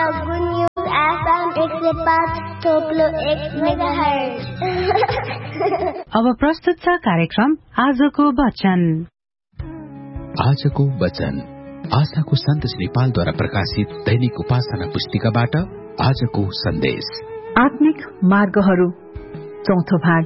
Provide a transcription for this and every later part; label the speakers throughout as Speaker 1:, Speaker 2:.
Speaker 1: Radio Good News FM 105.1 megahertz.
Speaker 2: अब प्रस्तुत छ कार्यक्रम आजको वचन।
Speaker 3: आजको वचन आशाको सन्देश नेपालद्वारा प्रकाशित दैनिक उपासना पुस्तिकाबाट आजको सन्देश।
Speaker 4: आत्मिक मार्गहरू, चौथो भाग।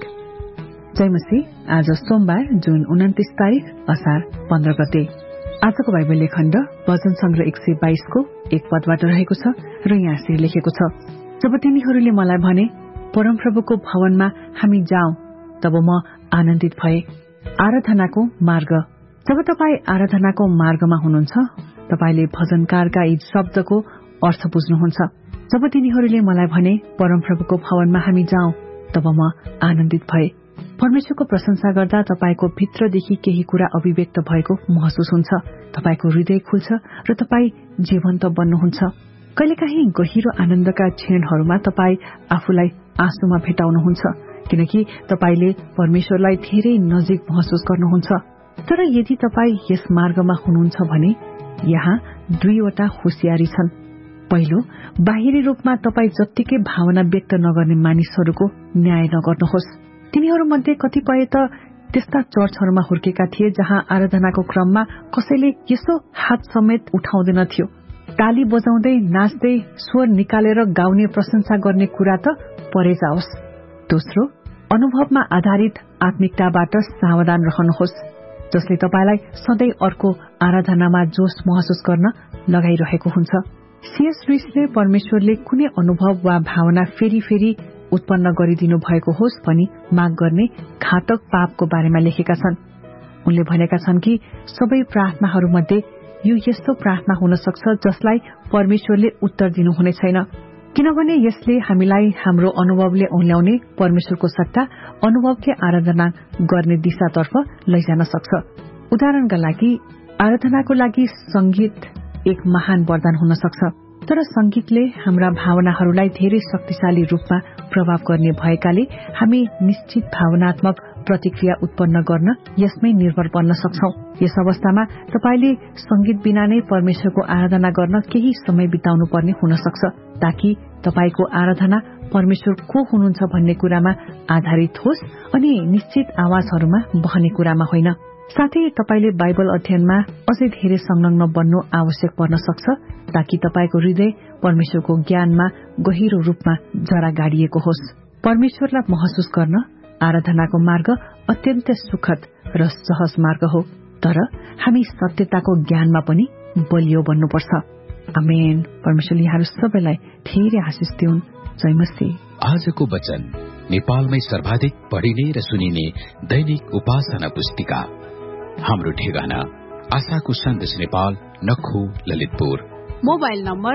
Speaker 4: जय मसीह। आज सोमबार जुन 29 तारिक असार 15 गते। आजको बाइबल खण्ड वचन संग्रह 122 को 1 पदबाट रहेको छ र यहाँ यसरी लेखेको छ, जब तिनीहरूले मलाई भने परमप्रभुको भवनमा हामी जाउँ, तब म आनन्दित भए। आराधनाको मार्ग। जब तपाई आराधनाको मार्गमा हुनुहुन्छ, तपाईले भजनकारका यी शब्दको अर्थ बुझ्नुहुन्छ। जब तिनीहरूले मलाई भने परमप्रभुको भवनमा हामी जाउँ, तब म आनन्दित भए। परमेश्वरको प्रशंसा गर्दा तपाईको भित्रदेखि केही कुरा अभिव्यक्त भएको महसुस हुन्छ। तपाईको हृदय खुल्छ र तपाई जीवन्त बन्नुहुन्छ। कहिलेकाहीँ गहिरो आनन्दका क्षणहरूमा तपाई आफूलाई आँसुमा भेटाउनुहुन्छ, किनकि तपाईले परमेश्वरलाई धेरै नजिक महसुस गर्नुहुन्छ। तर यदि तपाई यस मार्गमा हुनुहुन्छ भने यहाँ दुईवटा होशियारी छन्। पहिलो, बाहिरी रूपमा तपाई जत्तिकै भावना व्यक्त नगर्ने मानिसहरूको न्याय नगर्नुहोस्। तिनीहरूमध्ये कतिपय त त्यस्ता चर्चहरूमा हुर्केका थिए जहाँ आराधनाको क्रममा कसैले यसो हात समेत उठाउँदैन थियो। ताली बजाउँदै नाच्दै स्वर निकालेर गाउने प्रशंसा गर्ने कुरा त परे जाओस्। दोस्रो, अनुभवमा आधारित आत्मिकताबाट सावधान रहनुहोस्, जसले तपाईलाई सधैँ अर्को आराधनामा जोश महसुस गर्न लगाइरहेको हुन्छ। सीएस लुइसले परमेश्वरले कुनै अनुभव वा भावना फेरि फेरि उत्पन्न गरिदिनु भएको होस् भनी माग गर्ने घातक पापको बारेमा लेखेका छन्। उनले भनेका छन् कि सबै प्रार्थनाहरूमध्ये यो यस्तो प्रार्थना हुन सक्छ जसलाई परमेश्वरले उत्तर दिनुहुने छैन, किनभने यसले हामीलाई हाम्रो अनुभवले औल्याउने परमेश्वरको सट्टा अनुभवकै आराधना गर्ने दिशातर्फ लैजान सक्छ। उदाहरणका लागि, आराधनाको लागि संगीत एक महान वरदान हुन सक्छ, तर संगीतले हाम्रा भावनाहरूलाई धेरै शक्तिशाली रूपमा प्रभाव गर्ने भएकाले हामी निश्चित भावनात्मक प्रतिक्रिया उत्पन्न गर्न यसमै निर्भर बन्न सक्छौं। यस अवस्थामा तपाईले संगीत बिना नै परमेश्वरको आराधना गर्न केही समय बिताउनु पर्ने हुन सक्छ, ताकि तपाईको आराधना परमेश्वर को हुनुहुन्छ भन्ने कुरामा आधारित होस् अनि निश्चित आवाजहरूमा बहने कुरामा होइन। साथै तपाईले बाइबल अध्ययनमा अझै धेरै संलग्न बन्नु आवश्यक पर्न सक्छ, ताकि तपाईको हृदय परमेश्वरको ज्ञानमा गहिरो रूपमा जरा गाडिएको होस्। परमेश्वरलाई महसुस गर्न आराधनाको मार्ग अत्यन्त सुखद र सहज मार्ग हो, तर हामी सत्यताको ज्ञानमा पनि बलियो बन्नुपर्छ। आमेन। परमेश्वरले यहाँहरू सबैलाई धेरै आशिष दिउन्। जय मसीह।
Speaker 3: आजको वचन नेपालमै सर्वाधिक पढिने र सुनिने दैनिक उपासना पुस्तिका। हाम्रो ठेगाना आशाको सन्देश Nepal, नखु, Lalitpur.
Speaker 5: Mobile number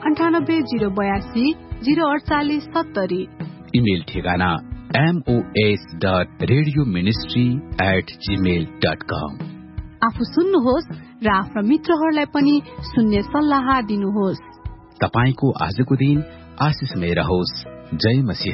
Speaker 5: 9808004870।
Speaker 3: Email ठेगाना mos.radioministry@gmail.com।
Speaker 5: आफू सुन्नुहोस् र आफ्ना मित्रहरूलाई पनि सुन्ने सल्लाह दिनुहोस्।
Speaker 3: तपाईको आजको दिन आशिषमय रहोस्। जय मसीह।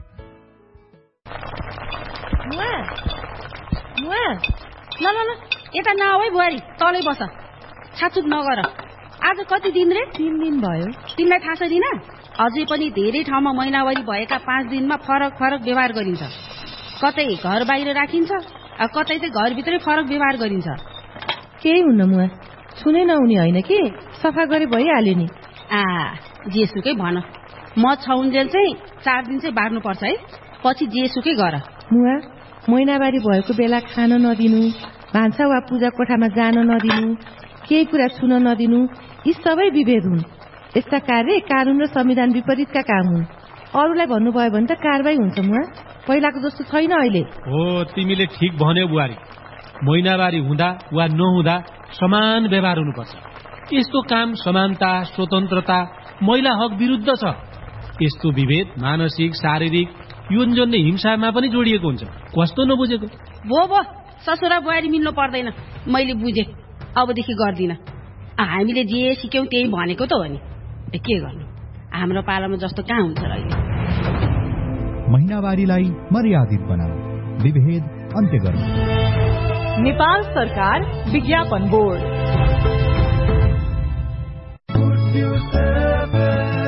Speaker 6: ल यता नआऊ है बुहारी, तलै बस, छाचुक नगर। आज कति दिन रे?
Speaker 7: 3 दिन भयो।
Speaker 6: तिमीलाई थाहा छैन? अझै पनि धेरै ठाउँमा महिनावारी भएका 5 दिनमा फरक फरक व्यवहार गरिन्छ। कतै घर बाहिर राखिन्छ, कतै चाहिँ घरभित्रै फरक व्यवहार गरिन्छ।
Speaker 7: केही हुन्न मुआ, छुनै नहुने होइन कि, सफा गरे भइहाल्यो नि।
Speaker 6: जेसुकै भन, म छौन्जेल चाहिँ 4 दिन चाहिँ बार्नुपर्छ है, पछि जेसुकै गर।
Speaker 7: मुआ, महिनावारी भएको बेला खान नदिनु, भान्सा वा पूजा कोठामा जान नदिनु, केही कुरा छुन नदिनु, यी सबै विभेद हुन्। यस्ता कार्य कानून र संविधान विपरीतका काम हुन्। अरूलाई भन्नुभयो भने त कारबाही हुन्छ। मुआ, पहिलाको जस्तो छैन अहिले।
Speaker 8: हो, तिमीले ठिक भन्यौ बुहारी। महिनावारी हुँदा वा नहुँदा समान व्यवहार हुनुपर्छ। यस्तो काम समानता, स्वतन्त्रता, महिला हक विरुद्ध छ। यस्तो विभेद मानसिक, शारीरिक, यौन हिंसामा पनि जोडिएको हुन्छ। कस्तो नबुझेको?
Speaker 6: भो ससुरा बुहारी मिल्नु पर्दैन, मैले बुझेँ। अबदेखि गर्दिन। हामीले जे सिक्यौं त्यही भनेको त हो नि, के गर्नु। हाम्रो पालामा जस्तो कहाँ हुन्छ र अहिले।
Speaker 9: महिनावारीलाई मर्यादित बनाऊ, विभेद अन्त्य गर्नु।
Speaker 10: नेपाल सरकार विज्ञापन बोर्ड।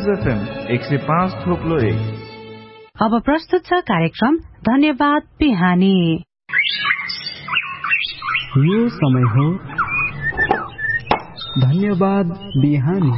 Speaker 11: Muse FM 105.1।
Speaker 2: अब प्रस्तुत छ कार्यक्रम धन्यवाद बिहानी।
Speaker 12: यो समय हो धन्यवाद बिहानी।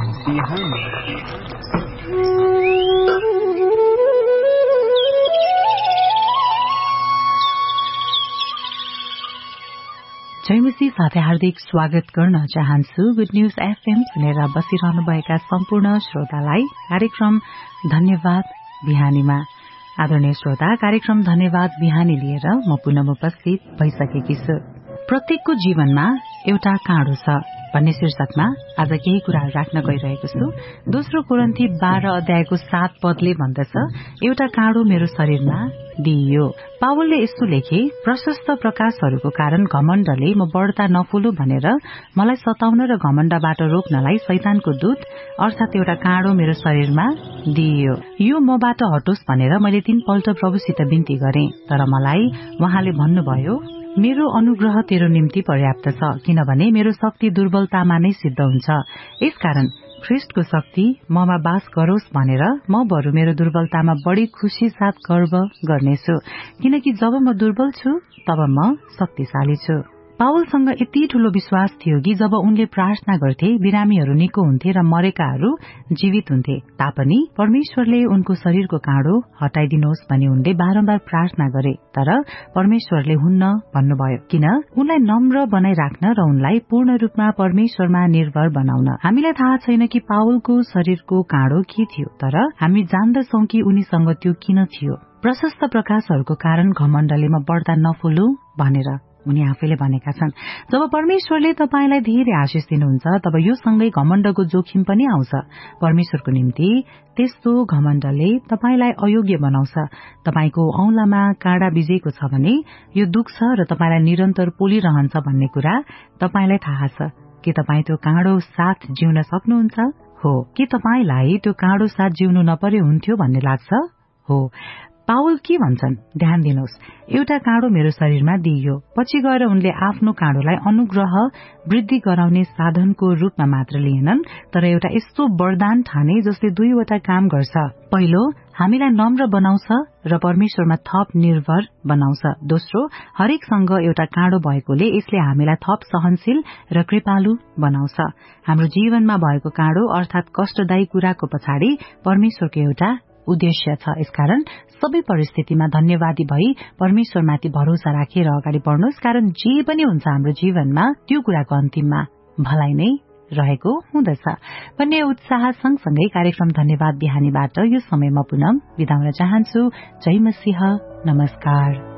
Speaker 2: जयमसी साथै हार्दिक स्वागत गर्न चाहन्छु। गुड न्यूज एफएम सुनेर बसिरहनुभएका सम्पूर्ण श्रोतालाई कार्यक्रम धन्यवाद बिहानीमा। आदरणीय श्रोता, कार्यक्रम धन्यवाद बिहानी लिएर म पुनः उपस्थित भइसकेकी छु। प्रत्येकको जीवनमा एउटा काँडो छ भन्ने शीर्षकमा आज केही कुराहरू राख्न गइरहेको छु। दोस्रो कोरिन्थी 12 अध्यायको 7 पदले भन्दछ, एउटा काँडो मेरो शरीरमा दिइयो। पावलले यस्तो लेखे, प्रशस्त प्रकाशहरूको कारण घमण्डले म बढ्ता नफुलु भनेर मलाई सताउन र घमण्डबाट रोक्नलाई शैतानको दूत अर्थात एउटा काँडो मेरो शरीरमा दिइयो। यो मबाट हटोस् भनेर मैले 3 पल्ट प्रभुसित बिन्ती गरे, तर मलाई उहाँले भन्नुभयो, मेरो अनुग्रह तेरो निम्ति पर्याप्त छ, किनभने मेरो शक्ति दुर्बलतामा नै सिद्ध हुन्छ। यसकारण ख्रीष्टको शक्ति ममा बास गरोस् भनेर म बरु मेरो दुर्बलतामा बढी खुशी साथ गर्व गर्नेछु, किनकि जब म दुर्बल छु तब म शक्तिशाली छु। पावलसँग यति ठूलो विश्वास थियो कि जब उनले प्रार्थना गर्थे बिरामीहरू निको हुन्थे र मरेकाहरू जीवित हुन्थे, तापनि परमेश्वरले उनको शरीरको काँडो हटाइदिनुहोस् भनी उनले बारम्बार प्रार्थना गरे, तर परमेश्वरले हुन्न भन्नुभयो, किन उनलाई नम्र बनाइराख्न र उनलाई पूर्ण रूपमा परमेश्वरमा निर्भर बनाउन। हामीलाई थाहा छैन कि पावलको शरीरको काँडो के थियो, तर हामी जान्दछौं कि उनीसँग त्यो किन थियो। प्रशस्त प्रकाशहरूको कारण घमण्डले म बढ्दा नफुलु भनेर उनी आफैले भनेका छन्। जब परमेश्वरले तपाईलाई धेरै आशिष दिनुहुन्छ तब यो सँगै घमण्डको जोखिम पनि आउँछ। परमेश्वरको निम्ति त्यस्तो घमण्डले तपाईलाई अयोग्य बनाउँछ। तपाईको औंलामा काँडा बिजेको छ भने यो दुख्छ र तपाईलाई निरन्तर पोलिरहन्छ भन्ने कुरा तपाईलाई थाहा छ। के तपाई त्यो काँडो साथ जिउन सक्नुहुन्छ? हो। के तपाईलाई त्यो काँडो साथ जिउनु नपरे हुन्थ्यो भन्ने लाग्छ? हो। पावल के भन्छन्? ध्यान दिनुहोस्, एउटा काँडो मेरो शरीरमा दिइयो। पछि गएर उनले आफ्नो काँडोलाई अनुग्रह वृद्धि गराउने साधनको रूपमा मात्र लिएनन्, तर एउटा यस्तो वरदान ठाने जसले 2 वटा काम गर्छ। पहिलो, हामीलाई नम्र बनाउँछ र परमेश्वरमा थप निर्भर बनाउँछ। दोस्रो, हरेकसँग एउटा काँडो भएकोले यसले हामीलाई थप सहनशील र कृपालु बनाउँछ। हाम्रो जीवनमा भएको काँडो अर्थात कष्टदायी कुराको पछाडि परमेश्वरको एउटा उद्देश्य छ। यसकारण सबै परिस्थितिमा धन्यवादी भई परमेश्वरमाथि भरोसा राखेर अगाडि बढ्नुहोस्, कारण जे पनि हुन्छ हाम्रो जीवनमा त्यो कुराको अन्तिममा भलाइ नै रहेको हुँदछ भन्ने उत्साह सँगसँगै कार्यक्रम धन्यवाद बिहानीबाट यो समयमा पुनः बिदा हुन चाहन्छु। जय मसीह, नमस्कार।